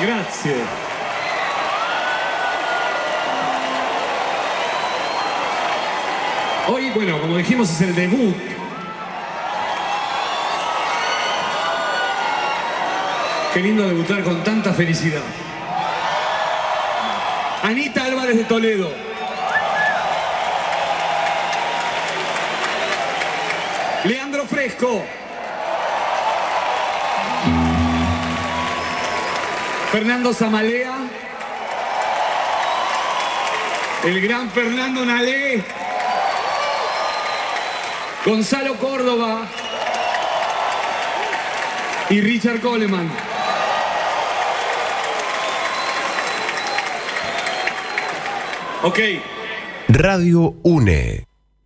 grazie. Hoy, bueno, como dijimos, es el debut. Qué lindo debutar con tanta felicidad. Anita Álvarez de Toledo. Leandro Fresco. Fernando Zamalea. El gran Fernando Nalé. Gonzalo Córdoba. Y Richard Coleman. Ok. Radio UNE.